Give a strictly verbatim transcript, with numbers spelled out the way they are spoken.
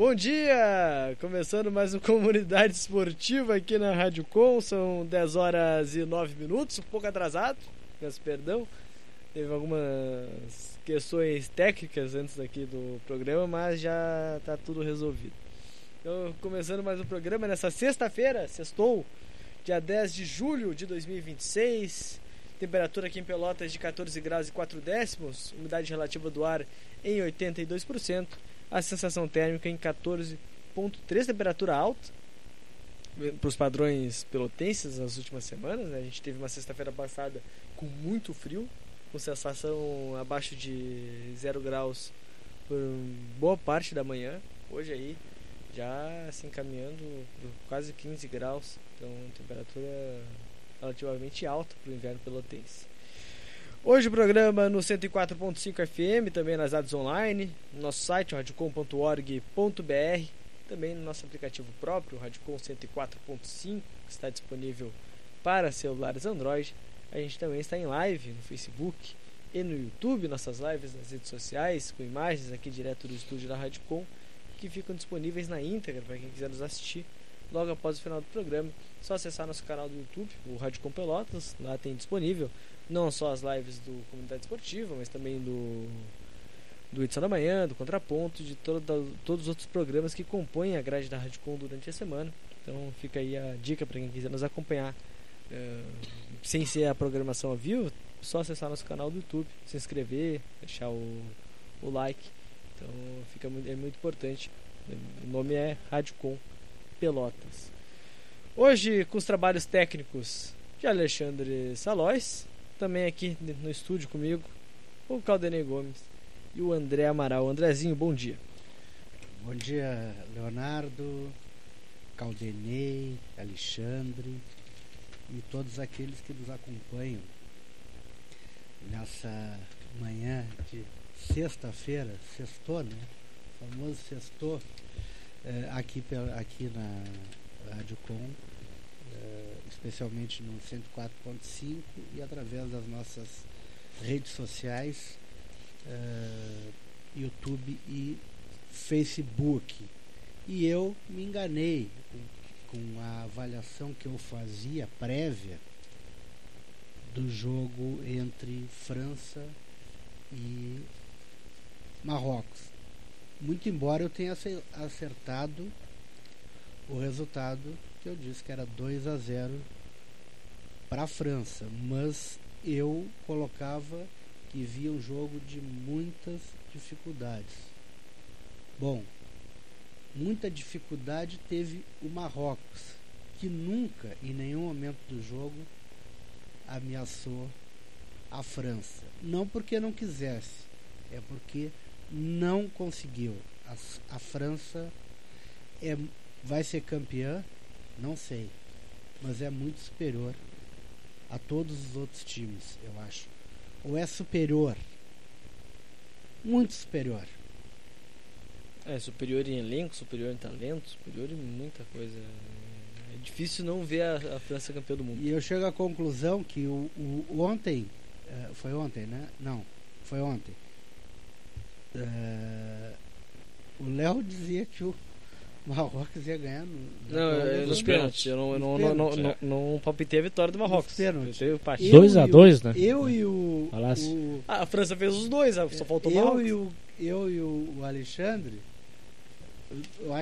Bom dia! Começando mais uma Comunidade Esportiva aqui na Rádio Com. São dez horas e nove minutos, um pouco atrasado, peço perdão. Teve algumas questões técnicas antes aqui do programa, mas já está tudo resolvido. Então, começando mais um programa nessa sexta-feira, sextou, dia dez de julho de dois mil e vinte e seis. Temperatura aqui em Pelotas de catorze graus e quatro décimos, umidade relativa do ar em oitenta e dois por cento, a sensação térmica em catorze vírgula três, temperatura alta para os padrões pelotenses nas últimas semanas, né? A gente teve uma sexta-feira passada com muito frio, com sensação abaixo de zero graus por boa parte da manhã. Hoje aí já se encaminhando por quase quinze graus, então temperatura relativamente alta para o inverno pelotense. Hoje o programa no cento e quatro ponto cinco F M, também nas rádios online, no nosso site radiocom ponto org ponto b r, também no nosso aplicativo próprio, Radiocom cento e quatro ponto cinco, que está disponível para celulares Android. A gente também está em live no Facebook e no YouTube, nossas lives nas redes sociais, com imagens aqui direto do estúdio da Radiocom, que ficam disponíveis na íntegra para quem quiser nos assistir logo após o final do programa. Só acessar nosso canal do YouTube, o Radiocom Pelotas. Lá tem disponível não só as lives do Comunidade Esportiva, mas também do do Edição da Manhã, do Contraponto, de todo, todos os outros programas que compõem a grade da Radiocom durante a semana. Então fica aí a dica para quem quiser nos acompanhar uh, sem ser a programação ao vivo. Só acessar nosso canal do YouTube, se inscrever, deixar o, o like. Então fica muito, é muito importante. O nome é Radiocom Pelotas. Hoje com os trabalhos técnicos de Alexandre Salóis, também aqui no estúdio comigo o Caldenei Gomes e o André Amaral. Andrezinho, bom dia. Bom dia, Leonardo, Caldenei, Alexandre e todos aqueles que nos acompanham nessa manhã de sexta-feira, sextou, né? O famoso sextou, eh, aqui, aqui na Radiocom, eh, especialmente no cento e quatro ponto cinco e através das nossas redes sociais, eh, YouTube e Facebook. E eu me enganei com, com a avaliação que eu fazia prévia do jogo entre França e Marrocos. Muito embora eu tenha acertado o resultado que eu disse que era dois a zero para a França, mas eu colocava que via um jogo de muitas dificuldades. Bom, muita dificuldade teve o Marrocos, que nunca, em nenhum momento do jogo, ameaçou a França. Não porque não quisesse, é porque não conseguiu. A, a França é, vai ser campeã, não sei, mas é muito superior a todos os outros times, eu acho. Ou é superior, muito superior. É, superior em elenco, superior em talento, superior em muita coisa. É difícil não ver a, a França campeã do mundo. E eu chego à conclusão que o, o ontem, uh, foi ontem, né? Não, foi ontem. Uh, o Léo dizia que o Marrocos ia ganhar no, não, é, nos pênaltis. Eu não, eu não, não, não, não, não palpitei a vitória do Marrocos. dois a dois, né? Eu e o, o ah, a França fez os dois, só faltou o eu Marrocos. E o, eu e o Alexandre, eu